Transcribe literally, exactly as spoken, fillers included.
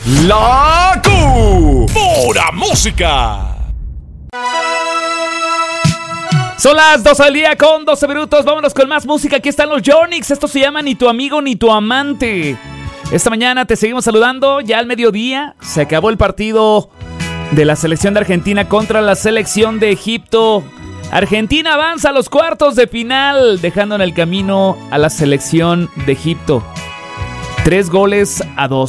La Q. Pura música. Son las dos al día con doce minutos. Vámonos con más música. Aquí están los Yonix. Esto se llama Ni tu amigo ni tu amante. Esta mañana te seguimos saludando. Ya al mediodía se acabó el partido de la selección de Argentina contra la selección de Egipto. Argentina avanza a los cuartos de final, dejando en el camino a la selección de Egipto. Tres goles a dos.